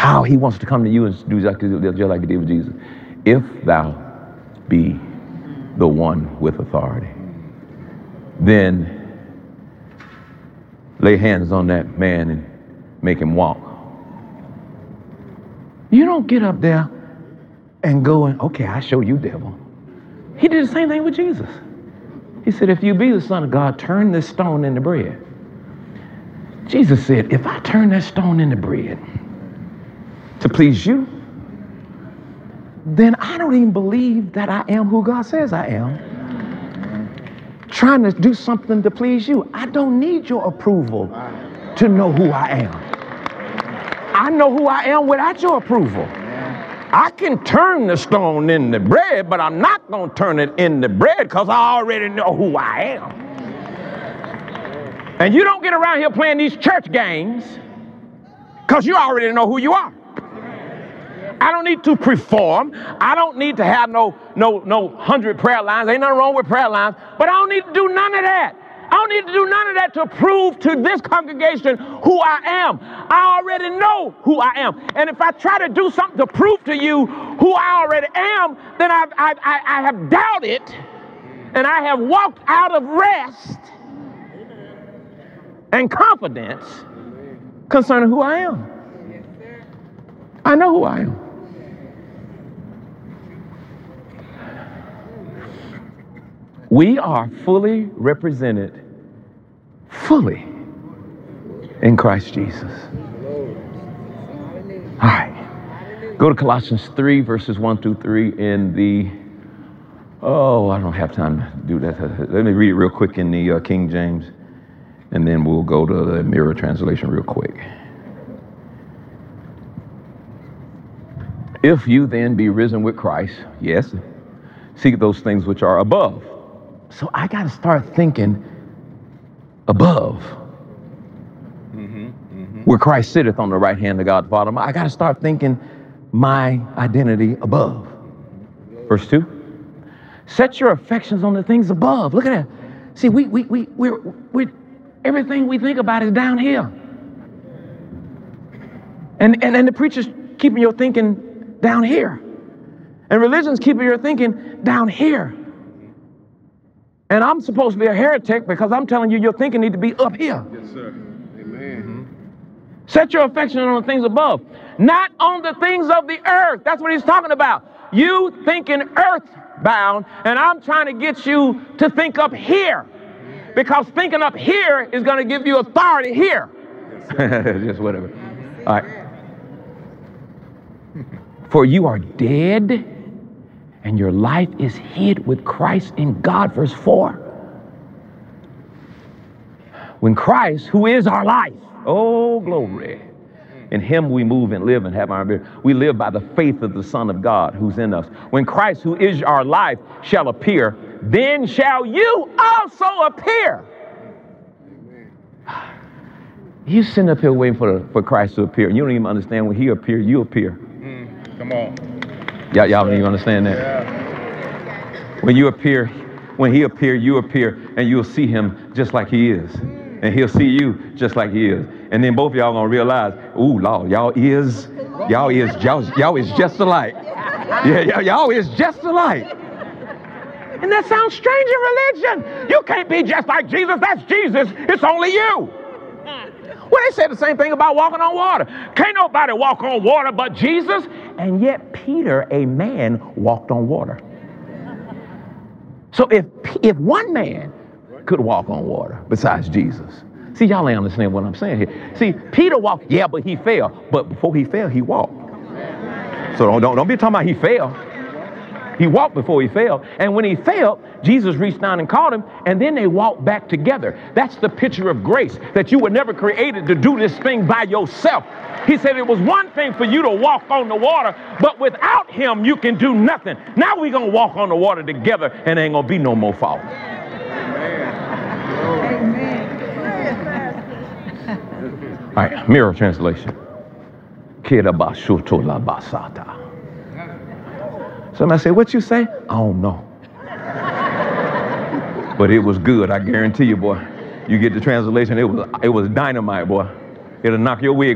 how he wants to come to you and do just like he did with Jesus. If thou be the one with authority, then lay hands on that man and make him walk. You don't get up there and go and, okay, I show you, devil. He did the same thing with Jesus. He said, if you be the Son of God, turn this stone into bread. Jesus said, if I turn that stone into bread to please you, then I don't even believe that I am who God says I am. Trying to do something to please you. I don't need your approval to know who I am. I know who I am without your approval. I can turn the stone into bread, but I'm not going to turn it into bread because I already know who I am. And you don't get around here playing these church games because you already know who you are. I don't need to perform. I don't need to have no 100 prayer lines. Ain't nothing wrong with prayer lines, but I don't need to do none of that. I don't need to do none of that to prove to this congregation who I am. I already know who I am. And if I try to do something to prove to you who I already am, then I have doubted and I have walked out of rest and confidence concerning who I am. I know who I am. We are fully represented, fully in Christ Jesus. All right. Go to Colossians 3, verses 1 through 3 in the, I don't have time to do that. Let me read it real quick in the King James, and then we'll go to the Mirror translation real quick. If you then be risen with Christ, yes, seek those things which are above. So I got to start thinking above, where Christ sitteth on the right hand of God the Father. I got to start thinking my identity above. Verse 2, set your affections on the things above. Look at that. See, we're everything we think about is down here. And the preacher's keeping your thinking down here. And religion's keeping your thinking down here. And I'm supposed to be a heretic because I'm telling you your thinking need to be up here. Yes, sir. Amen. Set your affection on the things above, not on the things of the earth. That's what he's talking about. You thinking earthbound, and I'm trying to get you to think up here. Because thinking up here is going to give you authority here. Yes, just whatever. All right. For you are dead, and your life is hid with Christ in God. Verse 4. When Christ, who is our life, oh glory, in him we move and live and have our being. We live by the faith of the Son of God who's in us. When Christ, who is our life, shall appear, then shall you also appear. You sitting up here waiting for Christ to appear. You don't even understand when he appears, you appear. Come on. Y'all don't even understand that. Yeah. When you appear, when he appear, you appear, and you'll see him just like he is. And he'll see you just like he is. And then both of y'all gonna realize, ooh, Lord, y'all is just alike. Yeah, y'all is just alike. And that sounds strange in religion. You can't be just like Jesus. That's Jesus. It's only you. Well, they said the same thing about walking on water. Can't nobody walk on water but Jesus. And yet Peter, a man, walked on water. So if one man could walk on water besides Jesus. See, y'all ain't understand what I'm saying here. See, Peter walked, yeah, but he fell. But before he fell, he walked. So don't be talking about he fell. He walked before he fell. And when he fell, Jesus reached down and caught him, and then they walked back together. That's the picture of grace, that you were never created to do this thing by yourself. He said it was one thing for you to walk on the water, but without him, you can do nothing. Now we're going to walk on the water together, and there ain't going to be no more falling. All right, Mirror translation. Somebody say, what you say? I don't know. But it was good, I guarantee you, boy. You get the translation, it was dynamite, boy. It'll knock your wig